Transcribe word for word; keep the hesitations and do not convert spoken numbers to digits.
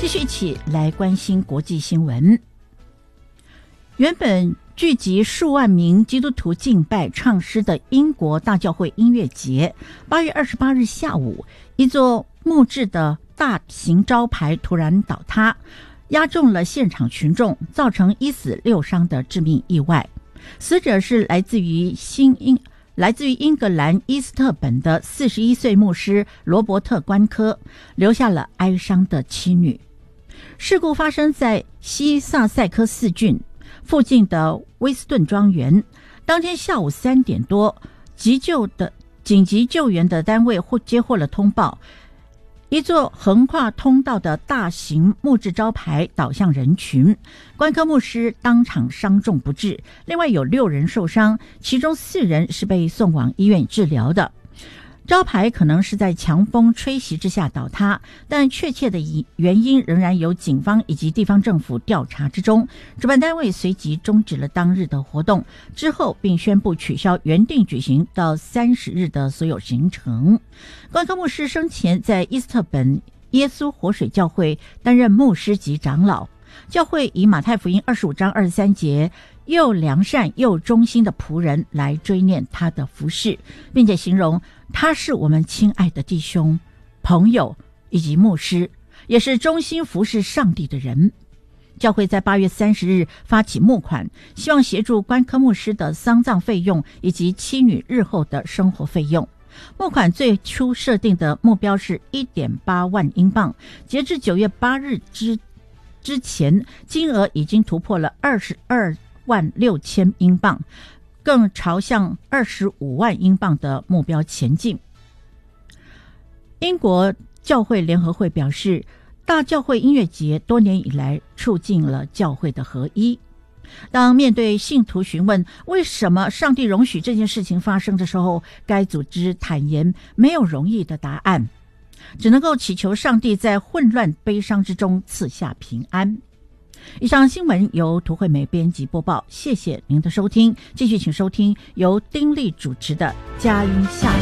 继续一起来关心国际新闻。原本聚集数万名基督徒敬拜唱诗的英国大教会音乐节，八月二十八日下午，一座木质的大型招牌突然倒塌，压中了现场群众，造成一死六伤的致命意外。死者是来自于新英来自于英格兰伊斯特本的四十一岁牧师罗伯特关科，留下了哀伤的妻女。事故发生在西萨塞克斯郡附近的威斯顿庄园。当天下午三点多，急救的紧急救援的单位或接获了通报，一座横跨通道的大型木质招牌倒向人群，关科牧师当场伤重不治，另外有六人受伤，其中四人是被送往医院治疗的。招牌可能是在强风吹袭之下倒塌，但确切的原因仍然由警方以及地方政府调查之中。主办单位随即终止了当日的活动，之后并宣布取消原定举行到三十日的所有行程。关科牧师生前在伊斯特本耶稣活水教会担任牧师及长老，教会以马太福音二十五章二十三节又良善又忠心的仆人来追念他的服事，并且形容他是我们亲爱的弟兄、朋友以及牧师，也是忠心服侍上帝的人。教会在八月三十日发起募款，希望协助关科牧师的丧葬费用以及妻女日后的生活费用。募款最初设定的目标是 一点八万英镑，截至九月八日之之前，金额已经突破了二十二万六千英镑，更朝向二十五万英镑的目标前进。英国教会联合会表示，大教会音乐节多年以来促进了教会的合一。当面对信徒询问为什么上帝容许这件事情发生的时候，该组织坦言没有容易的答案，只能够祈求上帝在混乱悲伤之中赐下平安。以上新闻由涂惠美编辑播报，谢谢您的收听。继续请收听由丁莉主持的佳音下